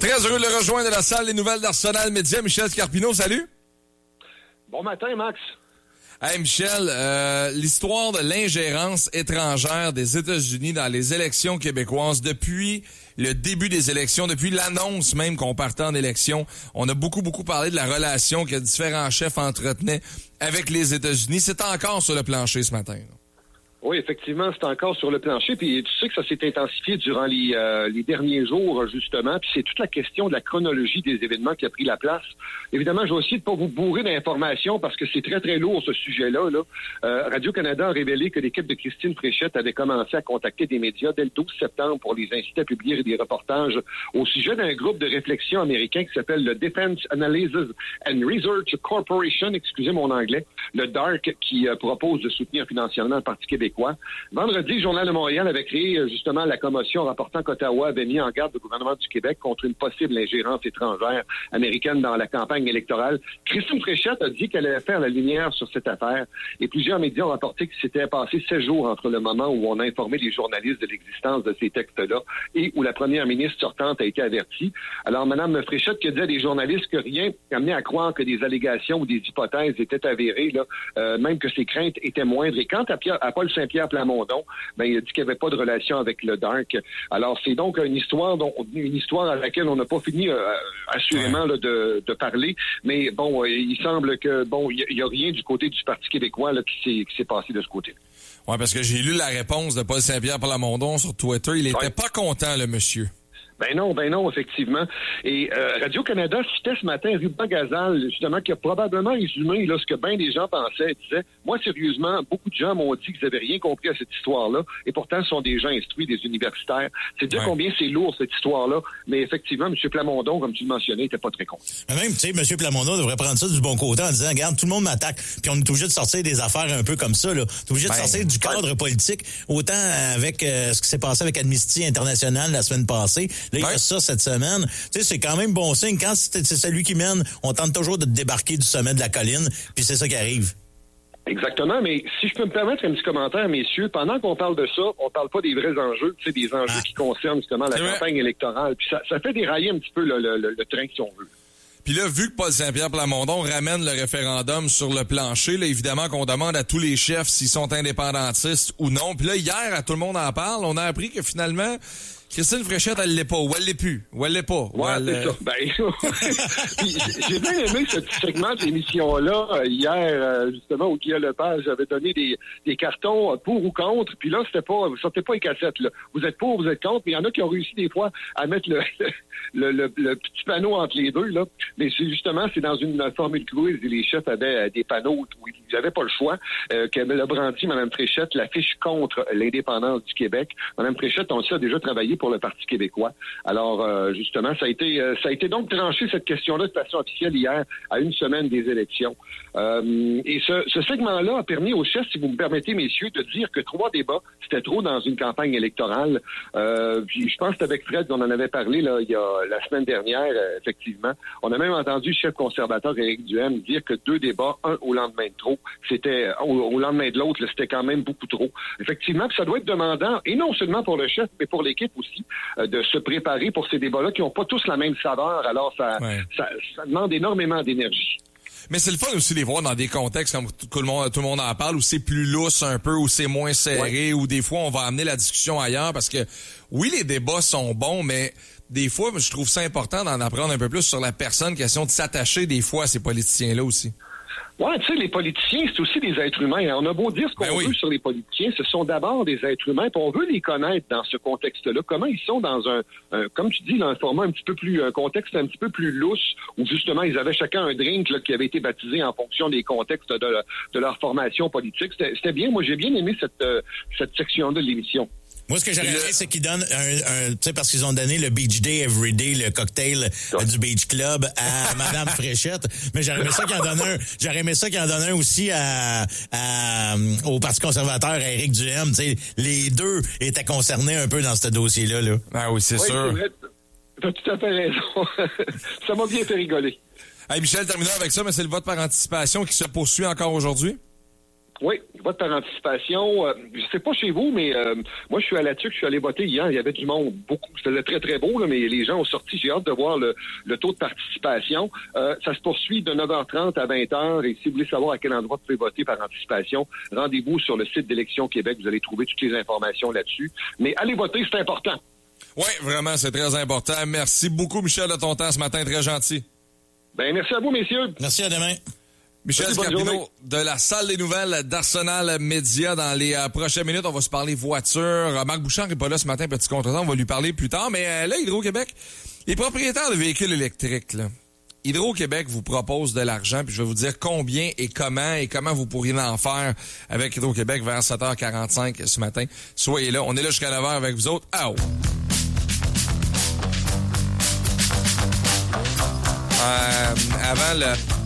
Très heureux de le rejoindre de la salle des nouvelles d'Arsenal Média. Michel Scarpino, salut. Bon matin, Max. Hey Michel, l'histoire de l'ingérence étrangère des États-Unis dans les élections québécoises depuis le début des élections, depuis l'annonce même qu'on partait en élection, on a beaucoup parlé de la relation que différents chefs entretenaient avec les États-Unis. C'est encore sur le plancher ce matin. Oui, effectivement, c'est encore sur le plancher. Puis tu sais que ça s'est intensifié durant les derniers jours, justement. Puis c'est toute la question de la chronologie des événements qui a pris la place. Évidemment, je vais essayer de pas vous bourrer d'informations parce que c'est très lourd ce sujet-là. Radio-Canada a révélé que l'équipe de Christine Fréchette avait commencé à contacter des médias dès le 12 septembre pour les inciter à publier des reportages au sujet d'un groupe de réflexion américain qui s'appelle le Defense Analysis and Research Corporation, excusez mon anglais, le DARC, qui propose de soutenir financièrement le Parti québécois. Vendredi, le Journal de Montréal avait créé justement la commotion rapportant qu'Ottawa avait mis en garde le gouvernement du Québec contre une possible ingérence étrangère américaine dans la campagne électorale. Christine Fréchette a dit qu'elle allait faire la lumière sur cette affaire et plusieurs médias ont rapporté qu'il s'était passé 16 jours entre le moment où on a informé les journalistes de l'existence de ces textes-là et où la première ministre sortante a été avertie. Alors, Mme Fréchette qui a dit à des journalistes que rien amenait à croire que des allégations ou des hypothèses étaient avérées, même que ses craintes étaient moindres. Et quant à Paul Saint-Pierre Plamondon, il a dit qu'il n'y avait pas de relation avec le DARC. Alors, c'est donc une histoire à laquelle on n'a pas fini assurément de parler. Mais bon, il semble que il y a rien du côté du Parti québécois qui s'est passé de ce côté. Ouais, parce que j'ai lu la réponse de Paul Saint-Pierre Plamondon sur Twitter. Il était pas content, le monsieur. Ben non, effectivement. Et Radio-Canada citait ce matin Ruben Gazal, justement, qui a probablement résumé ce que bien des gens pensaient. Il disait, moi, sérieusement, beaucoup de gens m'ont dit qu'ils n'avaient rien compris à cette histoire-là, et pourtant, ce sont des gens instruits, des universitaires. C'est dire combien c'est lourd, cette histoire-là. Mais effectivement, M. Plamondon, comme tu le mentionnais, n'était pas très content. Même, tu sais, M. Plamondon devrait prendre ça du bon côté en disant, regarde, tout le monde m'attaque, puis on est obligé de sortir des affaires un peu comme ça, là. On est obligé de sortir du cadre politique, autant avec ce qui s'est passé avec Amnesty International la semaine passée. Là, il y a ça cette semaine. Tu sais, c'est quand même bon signe. Quand c'est celui qui mène, on tente toujours de débarquer du sommet de la colline, puis c'est ça qui arrive. Exactement, mais si je peux me permettre un petit commentaire, messieurs, pendant qu'on parle de ça, on parle pas des vrais enjeux, tu sais, des enjeux qui concernent justement la campagne électorale. Puis ça fait dérailler un petit peu le train, si on veut. Puis là, vu que Paul Saint-Pierre Plamondon ramène le référendum sur le plancher, là, évidemment qu'on demande à tous les chefs s'ils sont indépendantistes ou non. Puis là, hier, à Tout le monde en parle, on a appris que finalement, Christine Fréchette, elle l'est pas, ou elle l'est plus, ou elle l'est pas. Ouais, c'est ça. J'ai bien aimé ce petit segment de l'émission-là hier, justement, où Guillaume Lepage avait donné des cartons pour ou contre, puis là, vous sortez pas les cassettes, là. Vous êtes pour, vous êtes contre, mais il y en a qui ont réussi des fois à mettre le petit panneau entre les deux, là. Mais c'est dans une formule quiz et les chefs avaient des panneaux où ils n'avaient pas le choix. Qu'elle a brandi, Mme Fréchette, l'affiche contre l'indépendance du Québec. Mme Fréchette, on le sait, a déjà travaillé pour le Parti québécois. Alors, justement, ça a été donc tranché, cette question-là, de façon officielle hier, à une semaine des élections. Et ce segment-là a permis aux chefs, si vous me permettez, messieurs, de dire que 3 débats, c'était trop dans une campagne électorale. Puis je pense que avec Fred, on en avait parlé là, il y a la semaine dernière, effectivement. On a même entendu le chef conservateur Éric Duhaime dire que 2 débats, un au lendemain de trop, c'était au lendemain de l'autre, là, c'était quand même beaucoup trop. Effectivement, ça doit être demandant, et non seulement pour le chef, mais pour l'équipe aussi, de se préparer pour ces débats-là qui n'ont pas tous la même saveur. Alors, ça demande énormément d'énergie. Mais c'est le fun aussi de les voir dans des contextes comme tout le monde en parle, où c'est plus lousse un peu, où c'est moins serré, où des fois on va amener la discussion ailleurs, parce que oui, les débats sont bons, mais des fois, je trouve ça important d'en apprendre un peu plus sur la personne, question de s'attacher des fois à ces politiciens-là aussi. Ouais, tu sais, les politiciens, c'est aussi des êtres humains. On a beau dire ce qu'on veut sur les politiciens, ce sont d'abord des êtres humains, puis on veut les connaître dans ce contexte-là. Comment ils sont dans un comme tu dis, dans un format un contexte un petit peu plus lousse, où justement, ils avaient chacun un drink là, qui avait été baptisé en fonction des contextes de leur formation politique. C'était bien. Moi, j'ai bien aimé cette section-là de l'émission. Moi, ce que j'aurais aimé, c'est qu'ils donnent tu sais, parce qu'ils ont donné le Beach Day Everyday, le cocktail du Beach Club à Madame Fréchette. Mais j'aurais aimé ça qu'ils en donnent un aussi au Parti conservateur, à Éric Duhaime. Tu sais, les deux étaient concernés un peu dans ce dossier-là, là. Ah oui, c'est sûr. T'as tout à fait raison. Ça m'a bien fait rigoler. Hey, Michel, terminons avec ça, mais c'est le vote par anticipation qui se poursuit encore aujourd'hui? Oui, vote par anticipation. Je sais pas chez vous, mais moi, je suis à la TUC, je suis allé voter hier. Il y avait du monde, beaucoup. C'était très, très beau, là, mais les gens ont sorti. J'ai hâte de voir le taux de participation. Ça se poursuit de 9h30 à 20h. Et si vous voulez savoir à quel endroit vous pouvez voter par anticipation, rendez-vous sur le site d'Élections Québec. Vous allez trouver toutes les informations là-dessus. Mais allez voter, c'est important. Oui, vraiment, c'est très important. Merci beaucoup, Michel, de ton temps ce matin. Très gentil. Ben, merci à vous, messieurs. Merci, à demain. Michel Scarpino de la salle des nouvelles d'Arsenal Média. Dans les prochaines minutes, on va se parler voiture. Marc Bouchard n'est pas là ce matin, petit contretemps, on va lui parler plus tard. Mais là, Hydro-Québec, les propriétaires de véhicules électriques, là, Hydro-Québec vous propose de l'argent, puis je vais vous dire combien et comment vous pourriez en faire avec Hydro-Québec vers 7h45 ce matin. Soyez là, on est là jusqu'à 9h avec vous autres. Ah, avant